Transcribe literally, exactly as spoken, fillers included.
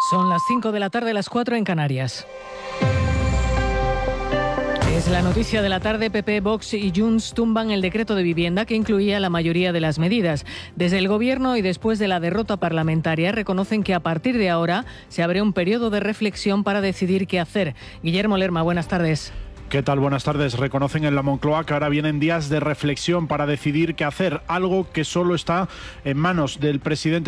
Son las cinco de la tarde, las cuatro en Canarias. Es la noticia de la tarde. P P, Vox y Junts tumban el decreto de vivienda que incluía la mayoría de las medidas. Desde el Gobierno y después de la derrota parlamentaria reconocen que a partir de ahora se abre un periodo de reflexión para decidir qué hacer. Guillermo Lerma, buenas tardes. ¿Qué tal? Buenas tardes. Reconocen en la Moncloa que ahora vienen días de reflexión para decidir qué hacer, algo que solo está en manos del presidente